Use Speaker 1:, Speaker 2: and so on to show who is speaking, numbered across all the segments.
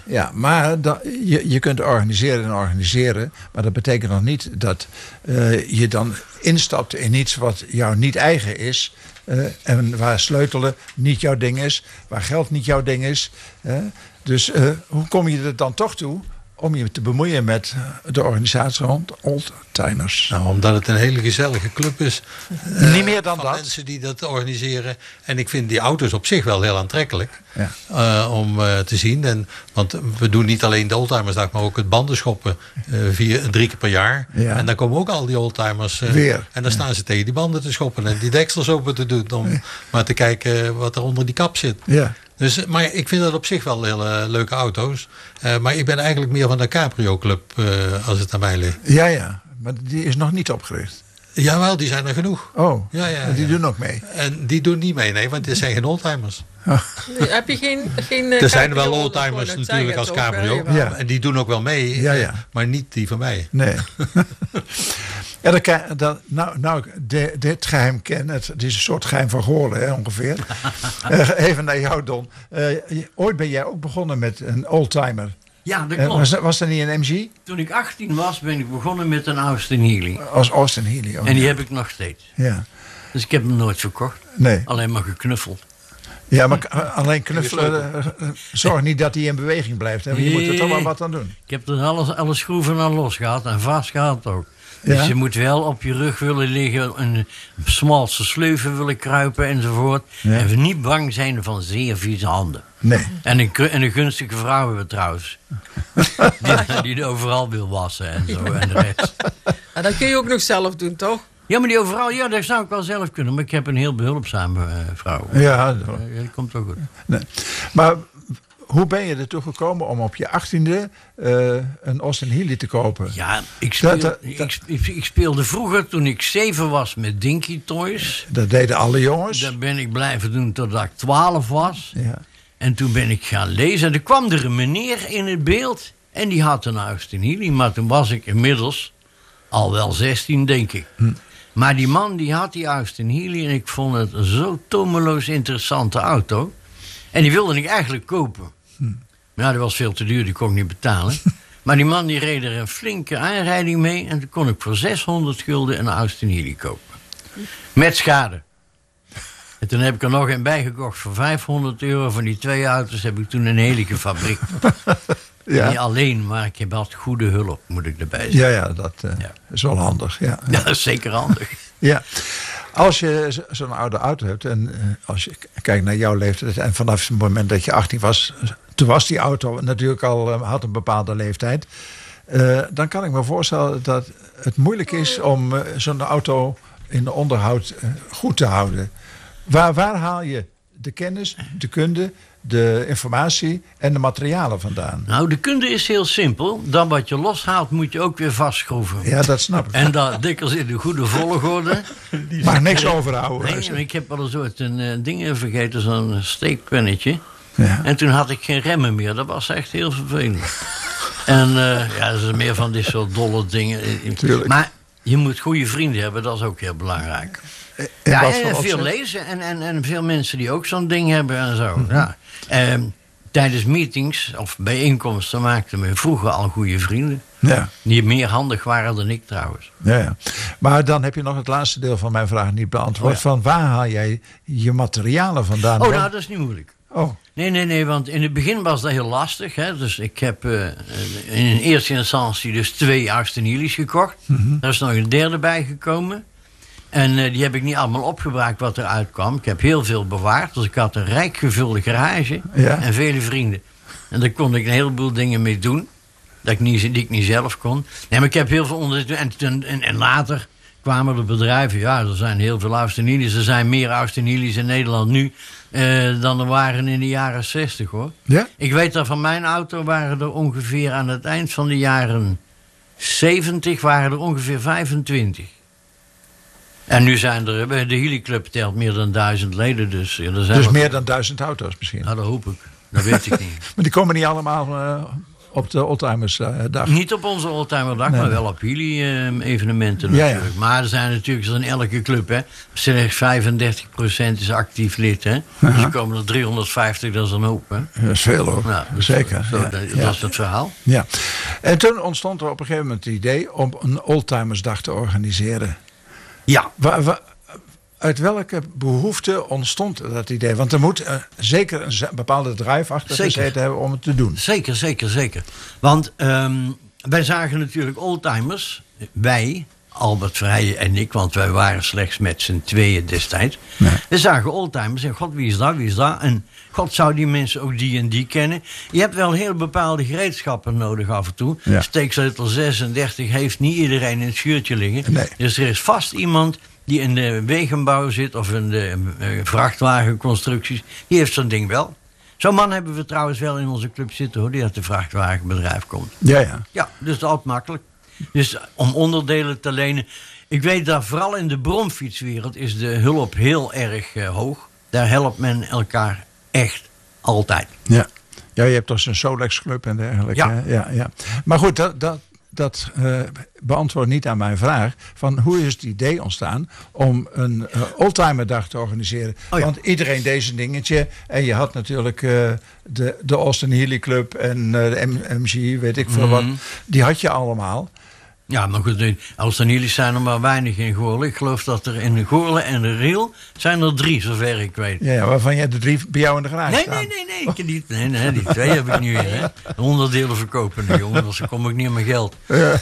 Speaker 1: Ja, maar je kunt organiseren. Maar dat betekent nog niet dat je dan instapt in iets wat jou niet eigen is. En waar sleutelen niet jouw ding is. Waar geld niet jouw ding is. Dus hoe kom je er dan toch toe om je te bemoeien met de organisatie rond Oldtimers?
Speaker 2: Nou, omdat het een hele gezellige club is.
Speaker 1: Niet meer dan
Speaker 2: van
Speaker 1: dat.
Speaker 2: Mensen die dat organiseren. En ik vind die auto's op zich wel heel aantrekkelijk.
Speaker 1: Ja.
Speaker 2: Om te zien. Want we doen niet alleen de Oldtimersdag, maar ook het bandenschoppen 3 keer per jaar.
Speaker 1: Ja.
Speaker 2: En dan komen ook al die Oldtimers
Speaker 1: weer.
Speaker 2: En dan staan ze tegen die banden te schoppen en die deksels open te doen. Om maar te kijken wat er onder die kap zit.
Speaker 1: Ja.
Speaker 2: Dus, maar ik vind dat op zich wel hele leuke auto's. Maar ik ben eigenlijk meer van de Caprio Club als het aan mij ligt.
Speaker 1: Ja. Maar die is nog niet opgericht.
Speaker 2: Jawel, die zijn er genoeg.
Speaker 1: Oh,
Speaker 2: ja,
Speaker 1: die doen ook mee.
Speaker 2: En die doen niet mee, nee, want het zijn geen oldtimers.
Speaker 3: Nee, heb je geen
Speaker 2: er zijn wel oldtimers natuurlijk als Cabrio.
Speaker 1: Ja.
Speaker 2: En die doen ook wel mee, maar niet die van mij.
Speaker 1: Nee. Dit geheim ken, het is een soort geheim van Goorlen, hè, ongeveer. Even naar jou, Don. Ooit ben jij ook begonnen met een oldtimer.
Speaker 4: Ja, dat klopt.
Speaker 1: Was dat niet een MG?
Speaker 4: Toen ik 18 was, ben ik begonnen met een Austin Healey.
Speaker 1: Als Austin Healey.
Speaker 4: En die heb ik nog steeds.
Speaker 1: Ja.
Speaker 4: Dus ik heb hem nooit verkocht.
Speaker 1: Nee.
Speaker 4: Alleen maar geknuffeld.
Speaker 1: Ja, maar alleen knuffelen zorg niet dat hij in beweging blijft. Hè? Je moet er toch wel wat aan doen.
Speaker 4: Ik heb er alle schroeven aan los gehad en vast gehad ook.
Speaker 1: Ja?
Speaker 4: Dus je moet wel op je rug willen liggen, een smalse sleuven willen kruipen enzovoort.
Speaker 1: Ja.
Speaker 4: En niet bang zijn van zeer vieze handen.
Speaker 1: Nee.
Speaker 4: En een gunstige vrouw hebben we trouwens. die overal wil wassen en zo en de rest.
Speaker 3: En dat kun je ook nog zelf doen, toch?
Speaker 4: Ja, maar die overal, dat zou ik wel zelf kunnen. Maar ik heb een heel behulpzame vrouw.
Speaker 1: Ja,
Speaker 4: dat komt ook goed.
Speaker 1: Nee. Maar hoe ben je ertoe gekomen om op je 18e een Austin Healey te kopen?
Speaker 4: Ja, ik speelde vroeger toen ik 7 was met Dinky Toys.
Speaker 1: Dat deden alle jongens.
Speaker 4: Dat ben ik blijven doen totdat ik 12 was.
Speaker 1: Ja.
Speaker 4: En toen ben ik gaan lezen. En er kwam er een meneer in het beeld. En die had een Austin Healey. Maar toen was ik inmiddels al wel 16, denk ik. Maar die man die had die Austin Healey. En ik vond het een zo tomeloos interessante auto. En die wilde ik eigenlijk kopen. Maar ja, die was veel te duur. Die kon ik niet betalen. Maar die man die reed er een flinke aanrijding mee. En toen kon ik voor 600 gulden een Austin Healey kopen. Met schade. En toen heb ik er nog een bijgekocht voor €500. Van die 2 auto's heb ik toen een hele fabriek.
Speaker 1: Ja.
Speaker 4: Niet alleen, maar ik heb altijd goede hulp, moet ik erbij zeggen.
Speaker 1: Ja, dat is wel handig. Ja.
Speaker 4: Ja, dat is zeker handig.
Speaker 1: Ja. Als je zo'n oude auto hebt en als je kijkt naar jouw leeftijd en vanaf het moment dat je 18 was, toen was die auto natuurlijk al had een bepaalde leeftijd. Dan kan ik me voorstellen dat het moeilijk is om zo'n auto in de onderhoud goed te houden. Waar haal je de kennis, de kunde, de informatie en de materialen vandaan?
Speaker 4: Nou, de kunde is heel simpel. Dan wat je loshaalt, moet je ook weer vastschroeven.
Speaker 1: Ja, dat snap ik.
Speaker 4: En dat dikwijls in de goede volgorde.
Speaker 1: Maar niks overhouden.
Speaker 4: Nee, ik heb wel eens ooit een ding vergeten, zo'n steekpennetje.
Speaker 1: Ja.
Speaker 4: En toen had ik geen remmen meer. Dat was echt heel vervelend. En dat is meer van dit soort dolle dingen.
Speaker 1: Tuurlijk.
Speaker 4: Maar je moet goede vrienden hebben, dat is ook heel belangrijk. En veel lezen en veel mensen die ook zo'n ding hebben en zo. Mm-hmm. Ja. Tijdens meetings of bijeenkomsten maakten we vroeger al goede vrienden.
Speaker 1: Ja.
Speaker 4: Die meer handig waren dan ik trouwens.
Speaker 1: Ja. Maar dan heb je nog het laatste deel van mijn vraag niet beantwoord. Van waar haal jij je materialen vandaan?
Speaker 4: Nou, dat is niet moeilijk.
Speaker 1: Oh.
Speaker 4: Nee, want in het begin was dat heel lastig. Hè? Dus ik heb in eerste instantie dus 2 Austin Healey's gekocht. Mm-hmm. Er is nog een derde bijgekomen. En die heb ik niet allemaal opgebruikt wat eruit kwam. Ik heb heel veel bewaard. Dus ik had een rijk gevulde garage en vele vrienden. En daar kon ik een heleboel dingen mee doen. Die ik niet zelf kon. Nee, maar ik heb heel veel onderzoek. En later kwamen de bedrijven. Ja, er zijn heel veel Austin Healey's. Er zijn meer Austin Healey's in Nederland nu dan er waren in de jaren 60, hoor.
Speaker 1: Ja?
Speaker 4: Ik weet dat van mijn auto waren er ongeveer aan het eind van de jaren 70 waren er ongeveer 25. En nu zijn er, de Healey Club telt meer dan 1000 leden. Dus
Speaker 1: meer dan 1000 auto's misschien?
Speaker 4: Nou, dat hoop ik. Dat weet ik niet.
Speaker 1: Maar die komen niet allemaal op de Oldtimersdag.
Speaker 4: Niet op onze oldtimerdag, maar wel op jullie evenementen
Speaker 1: Ja,
Speaker 4: natuurlijk.
Speaker 1: ja.
Speaker 4: Maar er zijn natuurlijk, zoals in elke club, hè, slechts 35% is actief lid. Hè. Dus er komen er 350, dat is een hoop. Hè.
Speaker 1: Dat is veel hoor.
Speaker 4: Nou, dus
Speaker 1: Zeker.
Speaker 4: Zo,
Speaker 1: ja.
Speaker 4: dat
Speaker 1: Ja.
Speaker 4: is het verhaal.
Speaker 1: Ja. En toen ontstond er op een gegeven moment het idee om een Oldtimersdag te organiseren.
Speaker 4: Ja,
Speaker 1: Uit welke behoefte ontstond dat idee? Want er moet zeker een bepaalde drive achter
Speaker 4: Zeker.
Speaker 1: gezeten hebben om het te doen.
Speaker 4: zeker. Want wij zagen natuurlijk oldtimers, wij, Albert Verheijen en ik, want wij waren slechts met z'n tweeën destijds.
Speaker 1: Nee.
Speaker 4: We zagen oldtimers en god, wie is dat? En god, zou die mensen ook die en die kennen? Je hebt wel heel bepaalde gereedschappen nodig af en toe.
Speaker 1: Ja.
Speaker 4: Steeksleutel 36 heeft niet iedereen in het schuurtje liggen.
Speaker 1: Nee.
Speaker 4: Dus er is vast iemand die in de wegenbouw zit of in de vrachtwagenconstructies. Die heeft zo'n ding wel. Zo'n man hebben we trouwens wel in onze club zitten, hoor, die uit het vrachtwagenbedrijf komt.
Speaker 1: Ja.
Speaker 4: Ja, dus dat is altijd makkelijk. Dus om onderdelen te lenen. Ik weet dat vooral in de bromfietswereld is de hulp heel erg hoog. Daar helpt men elkaar echt altijd.
Speaker 1: Ja, je hebt toch een Solex Club en dergelijke.
Speaker 4: Ja.
Speaker 1: Hè? Ja. Maar goed, dat beantwoordt niet aan mijn vraag. Van hoe is het idee ontstaan om een oldtimerdag te organiseren?
Speaker 4: Oh ja.
Speaker 1: Want iedereen deed zijn dingetje. En je had natuurlijk de Austin Healey Club en de MG, weet ik veel wat. Die had je allemaal.
Speaker 4: Ja, maar goed, als er jullie zijn er maar weinig in Goorlen. Ik geloof dat er in de Goorlen en de Riel zijn er 3, zover ik weet.
Speaker 1: Ja, waarvan jij de 3 bij jou in de garage
Speaker 4: Nee,
Speaker 1: staan.
Speaker 4: ik heb niet. Nee, die 2 heb ik nu weer. Hè. De onderdelen verkopen, de jongen, anders kom ik niet aan mijn geld.
Speaker 1: Ja.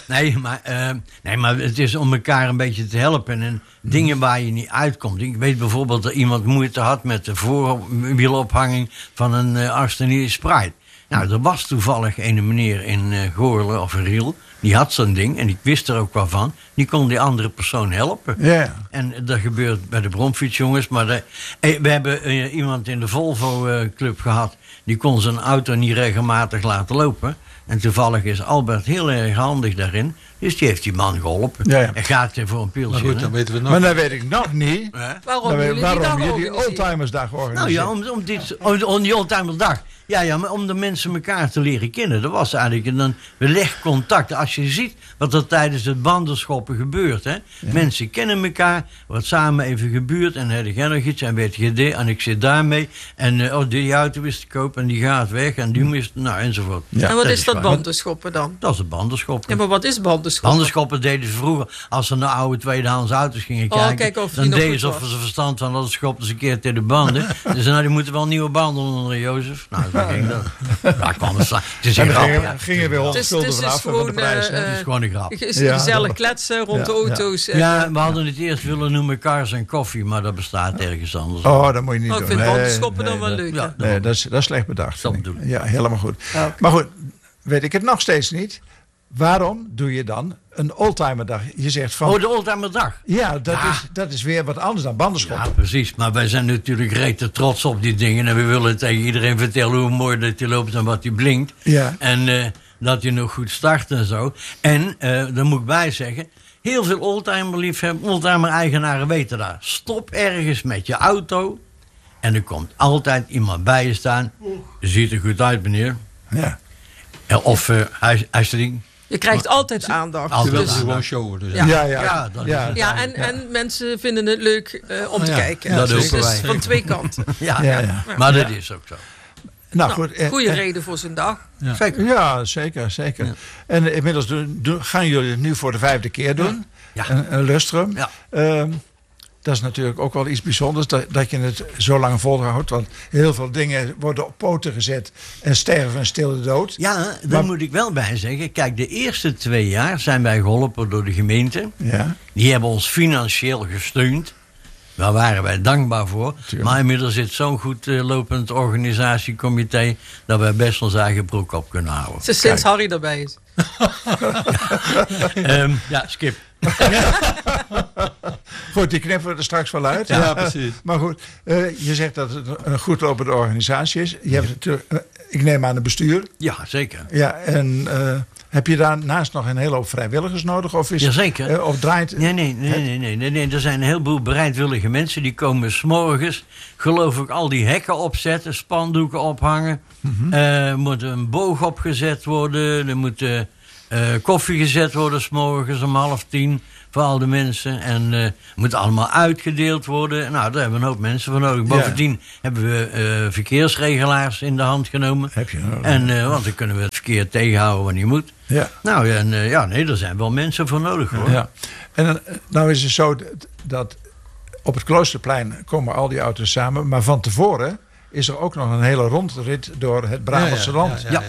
Speaker 4: Nee, maar het is om elkaar een beetje te helpen. En dingen waar je niet uitkomt. Ik weet bijvoorbeeld dat iemand moeite had met de voorwielophanging van een Aston Sprite. Nou, er was toevallig een meneer in Goorlen of in Riel. Die had zo'n ding en ik wist er ook wel van. Die kon die andere persoon helpen.
Speaker 1: Ja.
Speaker 4: En dat gebeurt bij de bromfietsjongens. Maar we hebben iemand in de Volvo-club gehad. Die kon zijn auto niet regelmatig laten lopen. En toevallig is Albert heel erg handig daarin. Dus die heeft die man geholpen.
Speaker 1: Ja.
Speaker 4: En gaat voor een pilsje.
Speaker 2: Maar goed,
Speaker 4: hè?
Speaker 2: dan weten we nog.
Speaker 1: Maar dan weet ik nog niet
Speaker 3: Waarom jullie die dag
Speaker 1: waarom jullie
Speaker 3: organiseren?
Speaker 1: Oldtimersdag
Speaker 4: Nou
Speaker 1: organiseren.
Speaker 4: ja, om die oldtimerdag. Ja, maar om de mensen elkaar te leren kennen. Dat was eigenlijk een beleg contact. Als je ziet wat er tijdens het bandenschoppen gebeurt. Hè? Mensen kennen elkaar, wordt samen even gebuurd. En heb jij nog iets en weet je dit en ik zit daarmee. En die auto is te koop en die gaat weg. En die mist, nou enzovoort.
Speaker 1: Ja.
Speaker 3: En wat is dat
Speaker 4: waar.
Speaker 3: bandenschoppen dan?
Speaker 4: Dat is een bandenschoppen.
Speaker 3: Ja, maar wat is bandenschoppen?
Speaker 4: Bandenschoppen deden ze vroeger. Als ze naar oude tweedehands auto's gingen kijken.
Speaker 3: kijken of die
Speaker 4: dan
Speaker 3: nog
Speaker 4: deden
Speaker 3: goed
Speaker 4: ze of
Speaker 3: was.
Speaker 4: ze verstand van dat schopten ze een keer tegen de banden. Dus nou, die moeten wel nieuwe banden onder, Jozef. Nou, zo ging dat. Daar kwam het slaan. Het is
Speaker 1: En
Speaker 4: een
Speaker 1: dan
Speaker 4: grap.
Speaker 1: gingen weer
Speaker 3: Het is
Speaker 1: schulden vanaf van de
Speaker 3: gewoon,
Speaker 1: prijs. hè?
Speaker 4: Het is gewoon een grap.
Speaker 1: Ja.
Speaker 3: gezellig kletsen rond de
Speaker 1: Ja, ja.
Speaker 3: auto's.
Speaker 4: Ja, we hadden het eerst willen noemen Cars en Koffie, maar dat bestaat ergens anders.
Speaker 1: Oh, dat moet je niet
Speaker 3: Oh, ik
Speaker 1: doen.
Speaker 3: vind bandenschoppen dan wel
Speaker 1: dat-
Speaker 3: leuk.
Speaker 4: Ja,
Speaker 3: hè?
Speaker 1: Nee, dat is slecht bedacht.
Speaker 4: Dat
Speaker 1: vind ik.
Speaker 4: bedoel ik.
Speaker 1: Ja, helemaal goed.
Speaker 3: Oké.
Speaker 1: Maar goed, weet ik het nog steeds niet. Waarom doe je dan een oldtimerdag? Je zegt van...
Speaker 4: Oh, de oldtimerdag.
Speaker 1: ja,
Speaker 4: Ja.
Speaker 1: dat is weer wat anders dan bandenschoppen.
Speaker 4: Ja, precies. Maar wij zijn natuurlijk rete trots op die dingen. En we willen tegen iedereen vertellen hoe mooi dat hij loopt en wat hij blinkt.
Speaker 1: Ja.
Speaker 4: En dat hij nog goed start en zo. En, daar moet ik bij zeggen... Heel veel oldtimer-eigenaren weten daar. Stop ergens met je auto. En er komt altijd iemand bij je staan. Ziet er goed uit, meneer.
Speaker 1: Ja.
Speaker 4: Of hij is er ding.
Speaker 3: Je krijgt altijd aandacht.
Speaker 4: Altijd
Speaker 2: Je wilt
Speaker 3: Dus-
Speaker 2: ze gewoon showen. Dus.
Speaker 3: Ja.
Speaker 1: Ja,
Speaker 4: dat
Speaker 1: ja.
Speaker 4: is het.
Speaker 3: ja, en mensen vinden het leuk om te
Speaker 2: ja.
Speaker 3: kijken.
Speaker 4: Ja, dat
Speaker 3: dus
Speaker 4: hopen
Speaker 3: dus
Speaker 4: wij.
Speaker 3: van twee kanten.
Speaker 4: Ja,
Speaker 1: Ja,
Speaker 4: ja.
Speaker 1: ja.
Speaker 4: Maar dat is ook zo.
Speaker 1: Nou goed.
Speaker 3: Goede reden voor zo'n dag.
Speaker 4: Zeker.
Speaker 1: Ja, zeker.
Speaker 4: Ja.
Speaker 1: En inmiddels gaan jullie het nu voor de 5e keer doen.
Speaker 4: Ja.
Speaker 1: Een lustrum.
Speaker 4: Ja.
Speaker 1: Dat is natuurlijk ook wel iets bijzonders dat je het zo lang volhoudt. Want heel veel dingen worden op poten gezet en sterven een stille dood.
Speaker 4: Ja, daar
Speaker 1: Maar-
Speaker 4: moet ik wel bij zeggen. Kijk, de eerste 2 jaar zijn wij geholpen door de gemeente.
Speaker 1: Ja.
Speaker 4: Die hebben ons financieel gesteund. Daar waren wij dankbaar voor.
Speaker 1: Tuurlijk.
Speaker 4: Maar inmiddels zit zo'n goed lopend organisatiecomité... dat wij best ons eigen broek op kunnen houden.
Speaker 3: Het is sinds Harry erbij is.
Speaker 4: Ja, Skip.
Speaker 1: Goed, die knippen we er straks wel uit.
Speaker 2: Ja, precies.
Speaker 1: Maar goed, je zegt dat het een goed lopende organisatie is. Je hebt natuurlijk, ik neem aan een bestuur.
Speaker 4: Ja, zeker.
Speaker 1: Ja, en Heb je daarnaast nog een hele hoop vrijwilligers nodig? Of is,
Speaker 4: Jazeker.
Speaker 1: Of draait...
Speaker 4: Nee. Er zijn een heleboel bereidwillige mensen. Die komen 's morgens, geloof ik, al die hekken opzetten. Spandoeken ophangen. Er moet een boog opgezet worden. Er moet koffie gezet worden 's morgens om 9:30. Voor al de mensen. En moet allemaal uitgedeeld worden. Nou, daar hebben we een hoop mensen voor nodig. Bovendien hebben we verkeersregelaars in de hand genomen.
Speaker 1: Heb je nodig.
Speaker 4: En, want dan kunnen we het verkeer tegenhouden wanneer moet.
Speaker 1: Ja.
Speaker 4: Nou, er zijn wel mensen voor nodig, hoor.
Speaker 1: Ja. En nou is het zo dat op het Kloosterplein komen al die auto's samen. Maar van tevoren is er ook nog een hele rondrit door het Brabantse land.
Speaker 2: Ja.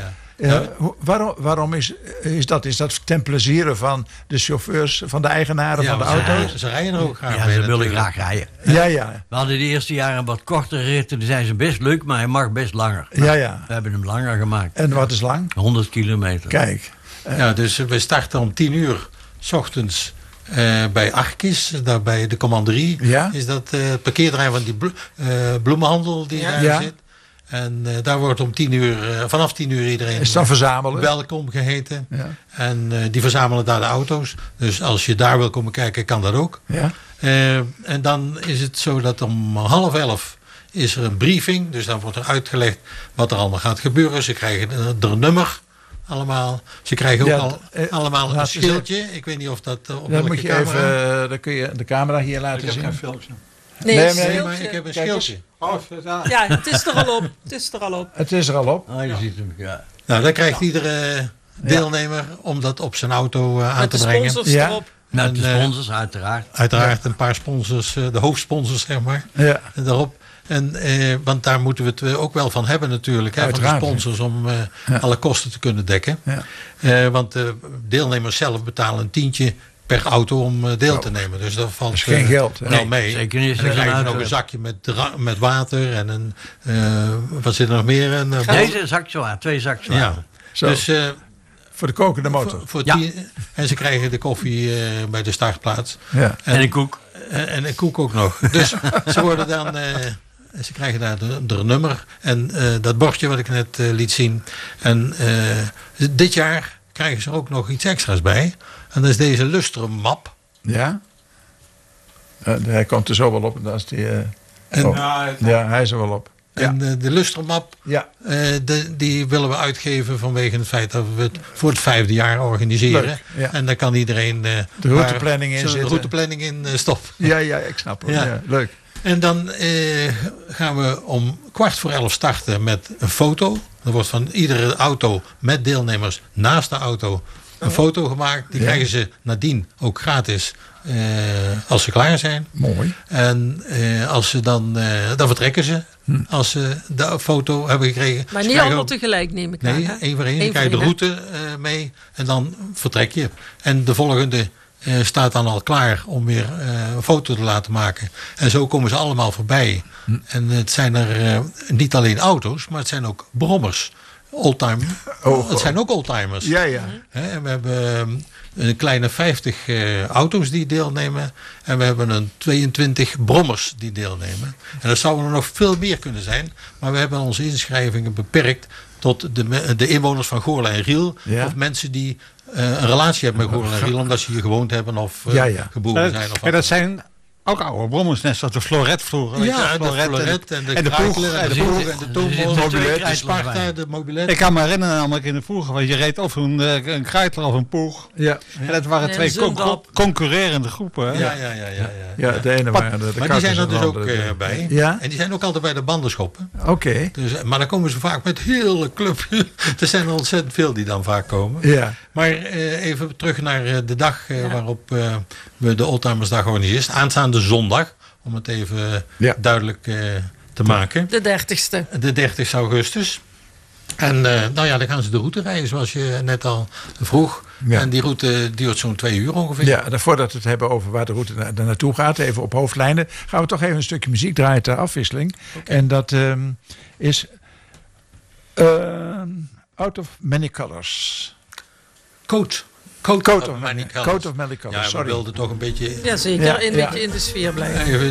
Speaker 1: Waarom is dat? Is dat ten pleziere van de chauffeurs, van de eigenaren van de auto's?
Speaker 2: Ze rijden er ook graag
Speaker 4: Ja,
Speaker 2: mee
Speaker 4: ze willen
Speaker 2: natuurlijk.
Speaker 4: graag rijden.
Speaker 1: Ja.
Speaker 4: We hadden de eerste jaren wat kortere ritten. Die zijn ze best leuk, maar hij mag best langer.
Speaker 1: Ja.
Speaker 4: We hebben hem langer gemaakt.
Speaker 1: En wat is lang?
Speaker 4: 100 kilometer.
Speaker 1: Kijk.
Speaker 2: Ja, dus we starten om 10:00 's ochtends bij Arkis, daar bij de commanderie.
Speaker 1: Ja.
Speaker 2: Is dat het parkeerterrein van die bloemenhandel die daar zit. En daar wordt om 10:00, vanaf 10:00 iedereen
Speaker 1: Is dan verzamelen?
Speaker 2: welkom geheten.
Speaker 1: Ja.
Speaker 2: En die verzamelen daar de auto's. Dus als je daar wil komen kijken, kan dat ook.
Speaker 1: Ja.
Speaker 2: En dan is het zo dat om 10:30 is er een briefing. Dus dan wordt er uitgelegd wat er allemaal gaat gebeuren. Ze krijgen er een nummer allemaal. Ze krijgen ook allemaal een schildje. Ik weet niet of dat op
Speaker 1: Dan
Speaker 2: welke
Speaker 1: moet je
Speaker 2: camera.
Speaker 1: even, dan kun je de camera hier laten zien.
Speaker 3: Nee,
Speaker 1: Nee,
Speaker 3: een
Speaker 1: maar-
Speaker 3: schildje.
Speaker 2: Maar ik heb een
Speaker 1: Kijk eens.
Speaker 2: schildje.
Speaker 3: Ja, het is er al op.
Speaker 1: Het is er al op.
Speaker 4: Oh, je ziet hem, ja.
Speaker 2: Nou, dan krijgt iedere deelnemer om dat op zijn auto aan
Speaker 3: Met
Speaker 2: te
Speaker 3: de
Speaker 2: brengen.
Speaker 3: sponsors
Speaker 1: Ja.
Speaker 3: erop.
Speaker 4: Nou, de
Speaker 2: En,
Speaker 4: sponsors, uiteraard.
Speaker 2: Uiteraard een paar sponsors, de hoofdsponsors zeg maar,
Speaker 1: Ja.
Speaker 2: daarop. En, want daar moeten we het ook wel van hebben natuurlijk. Hè, van de
Speaker 1: Uiteraard,
Speaker 2: sponsors om alle kosten te kunnen dekken.
Speaker 1: Ja.
Speaker 2: Want de deelnemers zelf betalen een tientje per auto om deel te nemen. Dus dat valt
Speaker 1: Dat is geen geld, hè?
Speaker 2: wel
Speaker 4: Nee,
Speaker 2: mee.
Speaker 4: zeker niet als
Speaker 2: En
Speaker 4: je
Speaker 2: dan
Speaker 4: zo'n
Speaker 2: krijg je
Speaker 4: auto
Speaker 2: nog een
Speaker 4: hebt.
Speaker 2: zakje met water en een... wat zit er nog meer?
Speaker 4: Deze zakje water, 2 zakjes water.
Speaker 2: Ja.
Speaker 1: Zo.
Speaker 2: Dus
Speaker 1: Voor de kokende motor.
Speaker 2: voor
Speaker 4: Ja.
Speaker 2: 10 en ze krijgen de koffie bij de startplaats.
Speaker 1: Ja.
Speaker 4: En een koek.
Speaker 2: En een koek ook nog. Dus ze worden dan... ze krijgen daar de nummer en dat bordje wat ik net liet zien. En dit jaar krijgen ze er ook nog iets extra's bij. En dat is deze Lustrum map.
Speaker 1: Ja? Hij komt er zo wel op. Dat is die,
Speaker 2: En-
Speaker 1: ja, hij is er wel op. Ja.
Speaker 2: En de Lustrum map,
Speaker 1: Ja.
Speaker 2: die willen we uitgeven vanwege het feit dat we het voor het 5e jaar organiseren.
Speaker 1: Leuk, ja.
Speaker 2: En daar kan iedereen
Speaker 1: De routeplanning in
Speaker 2: zijn
Speaker 1: zitten.
Speaker 2: routeplanning in stoppen.
Speaker 1: Ja, ik snap het.
Speaker 2: Ja.
Speaker 1: Ja, leuk.
Speaker 2: En dan gaan we om 11:15 starten met een foto. Er wordt van iedere auto met deelnemers naast de auto een foto gemaakt. Die
Speaker 1: Ja.
Speaker 2: krijgen ze nadien ook gratis als ze klaar zijn.
Speaker 1: Mooi.
Speaker 2: En als ze dan vertrekken ze. Als ze de foto hebben gekregen.
Speaker 3: Maar
Speaker 2: Ze
Speaker 3: niet
Speaker 2: krijgen
Speaker 3: allemaal
Speaker 2: ook-
Speaker 3: tegelijk, neem ik aan.
Speaker 2: Nee,
Speaker 3: hè?
Speaker 2: één voor één. Dan
Speaker 3: Eén
Speaker 2: krijg je de
Speaker 3: voor één,
Speaker 2: route mee. En dan vertrek je. En de volgende staat dan al klaar om weer een foto te laten maken. En zo komen ze allemaal voorbij. En het zijn er niet alleen auto's, maar het zijn ook brommers. Oldtimer. Het zijn ook oldtimers.
Speaker 1: Ja.
Speaker 2: En we hebben een kleine 50 auto's die deelnemen. En we hebben een 22 brommers die deelnemen. En dat zouden er nog veel meer kunnen zijn. Maar we hebben onze inschrijvingen beperkt tot de inwoners van Goorlen en Riel.
Speaker 1: Ja.
Speaker 2: Of mensen die een relatie hebben met Goorlen en Riel. Omdat ze hier gewoond hebben of
Speaker 1: Ja.
Speaker 2: geboren zijn. Of
Speaker 5: Ja, dat zijn ook oude brommers, net zoals de Floret vroeger. weet je,
Speaker 2: ja, de
Speaker 5: Floret
Speaker 2: Floret en de
Speaker 5: en de Poeg.
Speaker 2: Chrysler en de
Speaker 4: Er
Speaker 2: Poeg
Speaker 4: zitten-
Speaker 2: en de
Speaker 4: er
Speaker 2: Toonbos,
Speaker 4: zitten twee
Speaker 2: de
Speaker 4: Chryslers
Speaker 2: Sparta,
Speaker 4: bij.
Speaker 2: de Mobilet.
Speaker 5: Ik kan me herinneren namelijk in de vroeger, want je reed of een Chrysler of een Poeg.
Speaker 1: Ja.
Speaker 5: En dat waren
Speaker 3: En
Speaker 5: twee
Speaker 3: Zundap.
Speaker 5: concurrerende groepen. Hè?
Speaker 2: Ja.
Speaker 1: Ja, de ene waren de
Speaker 2: Maar die zijn er dus ook
Speaker 1: karters
Speaker 2: bij.
Speaker 1: Ja?
Speaker 2: En die zijn ook altijd bij de bandenschoppen.
Speaker 1: Oké.
Speaker 2: Dus, maar dan komen ze vaak met hele club. Er zijn er ontzettend veel die dan vaak komen.
Speaker 1: Ja.
Speaker 2: Maar even terug naar de dag waarop we de Oldtimersdag organiseren. Aanstaande zondag, om het even duidelijk te maken.
Speaker 3: De 30ste.
Speaker 2: De 30 augustus. En nou ja, dan gaan ze de route rijden, zoals je net al vroeg.
Speaker 1: Ja.
Speaker 2: En die route duurt zo'n 2 uur ongeveer.
Speaker 1: Ja, voordat we het hebben over waar de route daar naartoe gaat, even op hoofdlijnen, gaan we toch even een stukje muziek draaien ter afwisseling.
Speaker 2: Okay.
Speaker 1: En dat is Out of Many Colors.
Speaker 2: Coat
Speaker 1: Coat
Speaker 2: of
Speaker 1: of
Speaker 2: Many
Speaker 1: Many
Speaker 2: Colors.
Speaker 1: Colors. Coat of Many Colors,
Speaker 2: Ja, we
Speaker 1: sorry.
Speaker 2: wilden toch een beetje
Speaker 3: Jazeker,
Speaker 1: Ja,
Speaker 3: een
Speaker 1: ja.
Speaker 3: beetje in de sfeer blijven.
Speaker 2: even